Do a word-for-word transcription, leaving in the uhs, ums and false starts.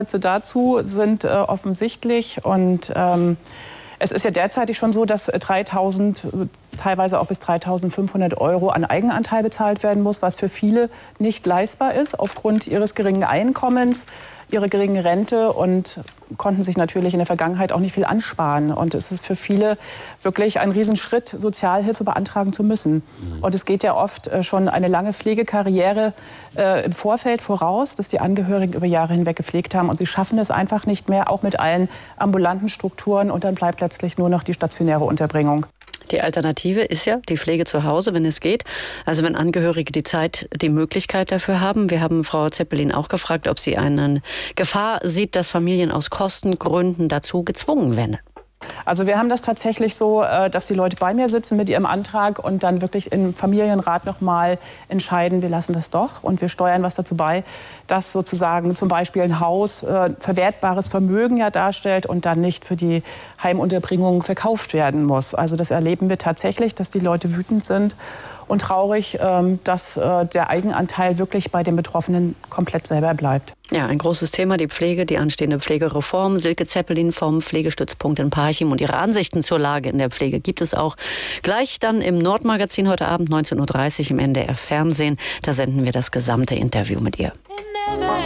Dazu sind äh, offensichtlich und ähm, es ist ja derzeitig schon so, dass dreitausend, teilweise auch bis dreitausendfünfhundert Euro an Eigenanteil bezahlt werden muss, was für viele nicht leistbar ist aufgrund ihres geringen Einkommens, ihrer geringen Rente und konnten sich natürlich in der Vergangenheit auch nicht viel ansparen. Und es ist für viele wirklich ein Riesenschritt, Sozialhilfe beantragen zu müssen. Mhm. Und es geht ja oft schon eine lange Pflegekarriere äh, im Vorfeld voraus, dass die Angehörigen über Jahre hinweg gepflegt haben. Und sie schaffen es einfach nicht mehr, auch mit allen ambulanten Strukturen. Und dann bleibt letztlich nur noch die stationäre Unterbringung. Die Alternative ist ja die Pflege zu Hause, wenn es geht. Also wenn Angehörige die Zeit, die Möglichkeit dafür haben. Wir haben Frau Zeppelin auch gefragt, ob sie eine Gefahr sieht, dass Familien aus Kostengründen dazu gezwungen werden. Also wir haben das tatsächlich so, dass die Leute bei mir sitzen mit ihrem Antrag und dann wirklich im Familienrat noch mal entscheiden, wir lassen das doch und wir steuern was dazu bei, dass sozusagen zum Beispiel ein Haus äh, verwertbares Vermögen ja darstellt und dann nicht für die Heimunterbringung verkauft werden muss. Also das erleben wir tatsächlich, dass die Leute wütend sind und traurig, ähm, dass äh, der Eigenanteil wirklich bei den Betroffenen komplett selber bleibt. Ja, ein großes Thema, die Pflege, die anstehende Pflegereform. Silke Zeppelin vom Pflegestützpunkt in Parchim und ihre Ansichten zur Lage in der Pflege gibt es auch gleich dann im Nordmagazin heute Abend neunzehn Uhr dreißig im N D R Fernsehen. Da senden wir das gesamte Interview mit ihr.